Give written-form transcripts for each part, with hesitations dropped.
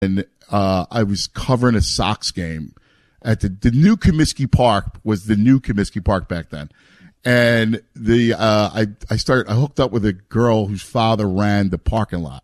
and I was covering a Sox game at the new Comiskey Park was the new Comiskey Park back then. And I hooked up with a girl whose father ran the parking lot.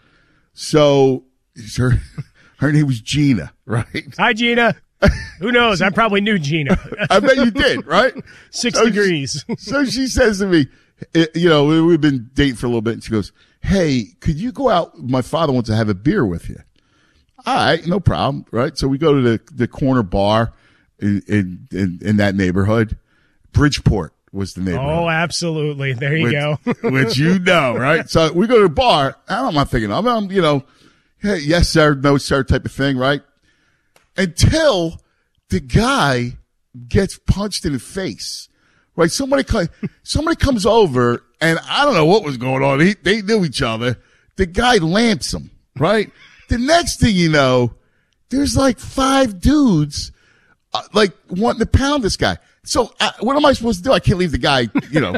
So her name was Gina, right? Hi, Gina. Who knows? I probably knew Gina. I bet you did, right? 6 degrees. So she says to me, we've been dating for a little bit, and she goes, "Hey, could you go out? My father wants to have a beer with you." All right, no problem, right? So we go to the corner bar in that neighborhood. Bridgeport was the neighborhood. Oh, absolutely. There you go. Which right? So we go to the bar. I'm not thinking, hey, yes, sir, no, sir type of thing, right? Until the guy gets punched in the face, right? Somebody comes over, and I don't know what was going on. They knew each other. The guy lamps him, right? The next thing you know, there's like 5 dudes, wanting to pound this guy. So what am I supposed to do? I can't leave the guy,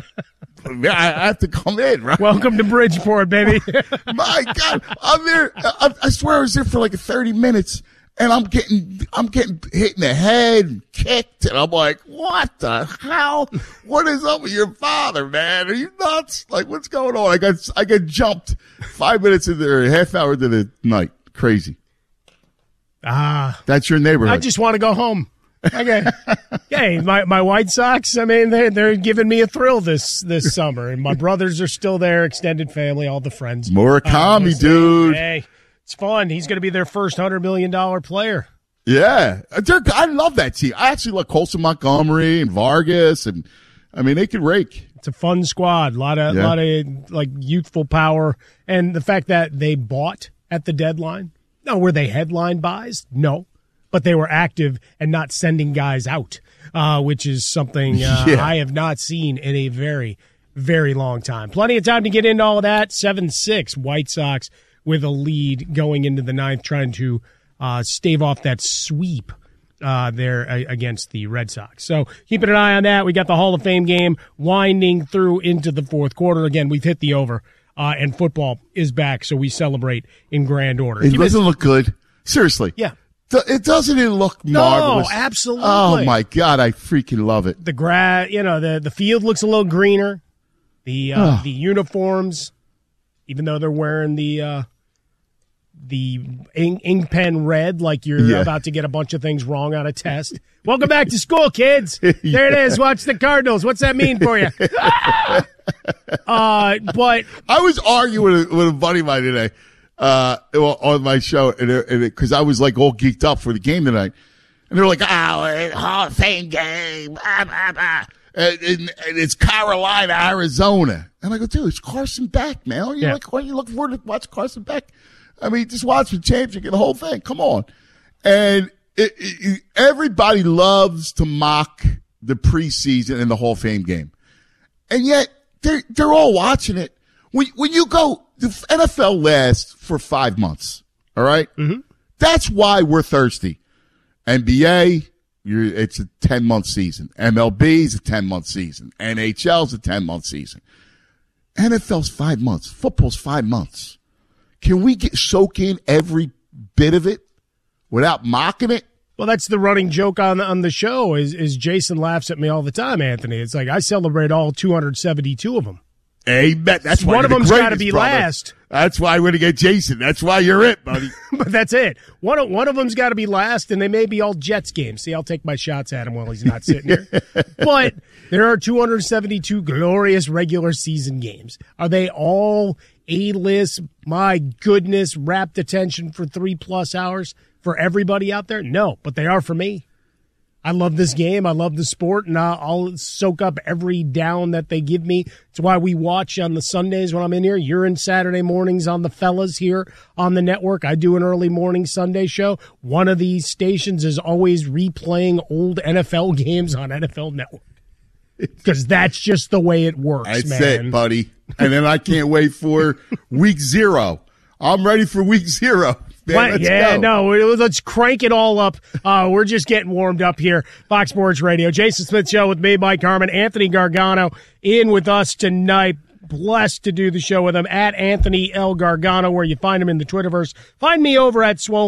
I have to come in, right? Welcome to Bridgeport, baby. My God, I'm there. I swear I was there for like 30 minutes, and I'm getting hit in the head, and kicked, and I'm like, what the hell? What is up with your father, man? Are you nuts? Like, what's going on? I got jumped 5 minutes into there, a half hour into the night. Crazy. That's your neighborhood. I just want to go home. Okay. Hey, my White Sox, I mean, they're giving me a thrill this summer, and my brothers are still there, extended family, all the friends. Murakami, dude. Hey, it's fun. He's going to be their first $100 million player. Yeah. I love that team. I actually like Colson Montgomery and Vargas, and I mean, they can rake. It's a fun squad. A lot of like youthful power, and the fact that they bought at the deadline. No, were they headline buys? No. But they were active and not sending guys out, which is something I have not seen in a very, very long time. Plenty of time to get into all of that. 7-6 White Sox with a lead going into the ninth, trying to stave off that sweep there against the Red Sox. So keeping an eye on that. We got the Hall of Fame game winding through into the fourth quarter. Again, we've hit the over, and football is back, so we celebrate in grand order. It doesn't look good. Seriously. Yeah. It doesn't look marvelous. No, absolutely. Oh my God, I freaking love it. The grass, the field looks a little greener. The uniforms, even though they're wearing the ink pen red, like you're about to get a bunch of things wrong on a test. Welcome back to school, kids. There it is. Watch the Cardinals. What's that mean for you? But I was arguing with a buddy of mine today. On my show, because I was like all geeked up for the game tonight, and they're like, Hall of Fame game, and it's Carolina, Arizona, and I go, dude, it's Carson Beck, man. Why are you looking forward to watch Carson Beck? I mean, just watch the championship, get the whole thing. Come on, and everybody loves to mock the preseason and the Hall of Fame game, and yet they're all watching it. When you go, the NFL lasts for 5 months. All right? Mm-hmm. That's why we're thirsty. NBA, it's a 10-month season. MLB is a 10-month season. NHL is a 10-month season. NFL's 5 months. Football's 5 months. Can we soak in every bit of it without mocking it? Well, that's the running joke on the show is Jason laughs at me all the time, Anthony. It's like I celebrate all 272 of them. Amen. That's why one of them's got to be last. That's why we're going to get Jason. That's why you're it, buddy. But that's it. One of them's got to be last, and they may be all Jets games. See, I'll take my shots at him while he's not sitting here. But there are 272 glorious regular season games. Are they all A-list? My goodness, rapt attention for 3+ hours for everybody out there? No, but they are for me. I love this game. I love the sport, and I'll soak up every down that they give me. It's why we watch on the Sundays when I'm in here. You're in Saturday mornings on the Fellas here on the network. I do an early morning Sunday show. One of these stations is always replaying old NFL games on NFL Network. Because that's just the way it works, That's man. it, buddy. And then I can't wait for week 0. I'm ready for week 0. Man, let's crank it all up. We're just getting warmed up here. Fox Sports Radio. Jason Smith Show with me, Mike Harmon. Anthony Gargano in with us tonight. Blessed to do the show with him at Anthony L. Gargano, where you find him in the Twitterverse. Find me over at Swollen